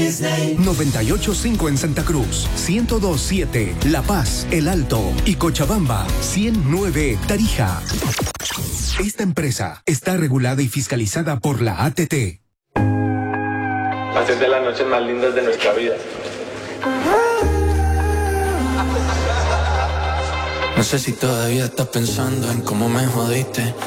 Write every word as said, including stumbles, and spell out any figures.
noventa y ocho punto cinco en Santa Cruz, ciento dos punto siete La Paz, El Alto y Cochabamba, ciento nueve Tarija. Esta empresa está regulada y fiscalizada por la A T T. Hacer de las noches más lindas de nuestra vida. No sé si todavía estás pensando en cómo me jodiste.